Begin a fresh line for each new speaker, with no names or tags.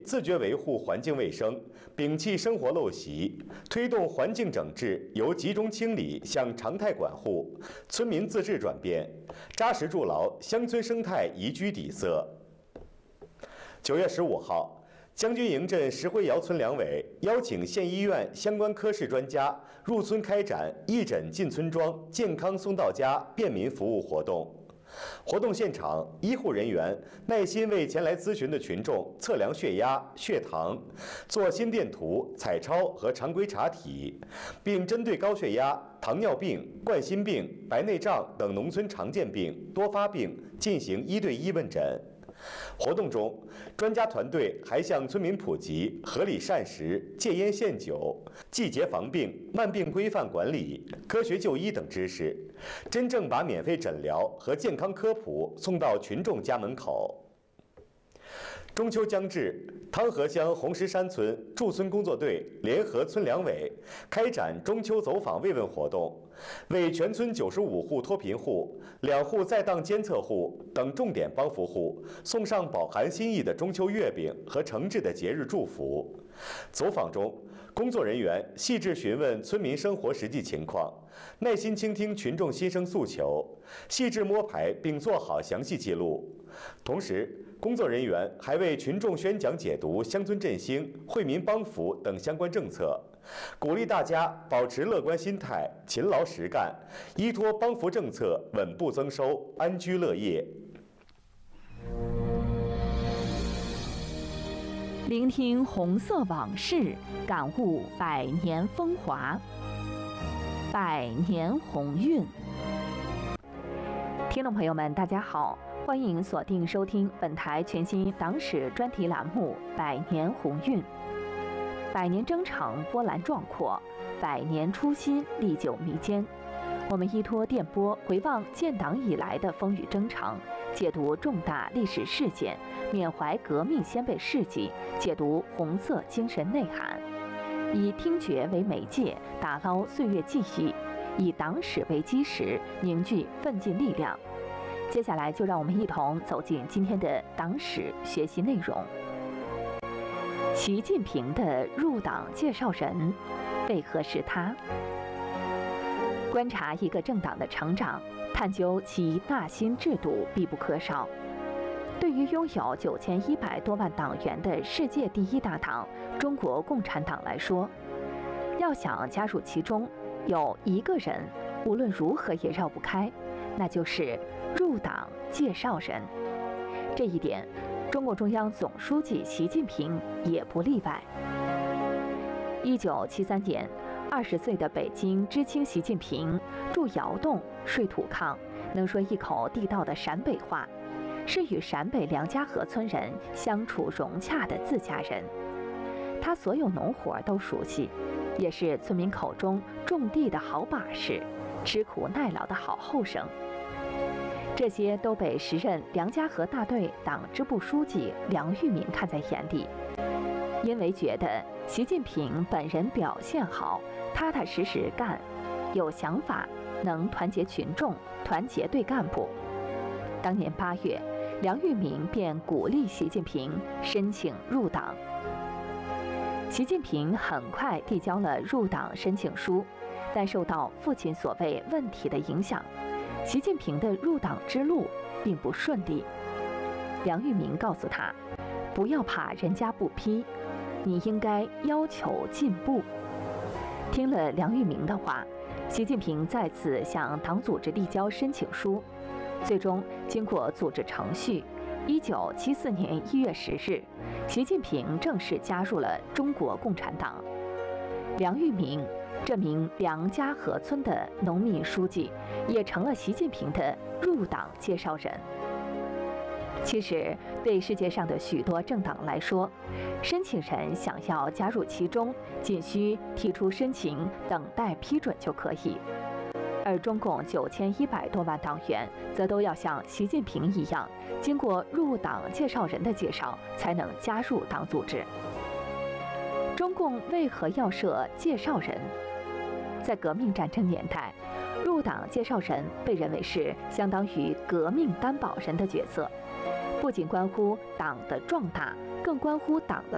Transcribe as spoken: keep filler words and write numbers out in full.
自觉维护环境卫生，摒弃生活陋习，推动环境整治由集中清理向常态管护、村民自治转变，扎实筑牢乡村生态宜居底色。九月十五号，将军营镇石灰窑村两委邀请县医院相关科室专家入村开展义诊进村庄、健康送到家便民服务活动。活动现场，医护人员耐心为前来咨询的群众测量血压、血糖，做心电图、彩超和常规查体，并针对高血压、糖尿病、冠心病、白内障等农村常见病、多发病进行一对一问诊。活动中，专家团队还向村民普及合理膳食、戒烟限酒、季节防病、慢病规范管理、科学就医等知识，真正把免费诊疗和健康科普送到群众家门口。中秋将至，汤河乡红石山村驻村工作队联合村两委开展中秋走访慰问活动，为全村九十五户脱贫户、两户在档监测户等重点帮扶户送上饱含心意的中秋月饼和诚挚的节日祝福。走访中，工作人员细致询问村民生活实际情况，耐心倾听群众心声诉求，细致摸排并做好详细记录。同时，工作人员还为群众宣讲解读乡村振兴、惠民帮扶等相关政策，鼓励大家保持乐观心态，勤劳实干，依托帮扶政策稳步增收，安居乐业。
聆听红色往事，感悟百年风华，百年鸿运。听众朋友们，大家好，欢迎锁定收听本台全新党史专题栏目《百年鸿运》。百年征程波澜壮阔，百年初心历久弥坚。我们依托电波回望建党以来的风雨征程，解读重大历史事件，缅怀革命先辈事迹，解读红色精神内涵，以听觉为媒介，打捞岁月记忆，以党史为基石，凝聚奋进力量。接下来就让我们一同走进今天的党史学习内容。习近平的入党介绍人，为何是他？观察一个政党的成长，探究其纳新制度必不可少。对于拥有九千一百多万党员的世界第一大党中国共产党来说，要想加入其中，有一个人无论如何也绕不开，那就是入党介绍人。这一点，中共中央总书记习近平也不例外。一九七三年，二十岁的北京知青习近平住窑洞、睡土炕，能说一口地道的陕北话，是与陕北梁家河村人相处融洽的自家人。他所有农活都熟悉，也是村民口中种地的好把式，吃苦耐劳的好后生。这些都被时任梁家河大队党支部书记梁玉民看在眼里，因为觉得习近平本人表现好，踏踏实实干，有想法，能团结群众，团结队干部。当年八月，梁玉民便鼓励习近平申请入党。习近平很快递交了入党申请书，但受到父亲所谓问题的影响，习近平的入党之路并不顺利。梁玉民告诉他，不要怕人家不批，你应该要求进步。听了梁玉民的话，习近平再次向党组织递交申请书，最终经过组织程序，一九七四年一月十日，习近平正式加入了中国共产党。梁玉民这名梁家河村的农民书记，也成了习近平的入党介绍人。其实，对世界上的许多政党来说，申请人想要加入其中，仅需提出申请，等待批准就可以。而中共九千一百多万党员，则都要像习近平一样，经过入党介绍人的介绍，才能加入党组织。中共为何要设介绍人？在革命战争年代，入党介绍人被认为是相当于革命担保人的角色，不仅关乎党的壮大，更关乎党的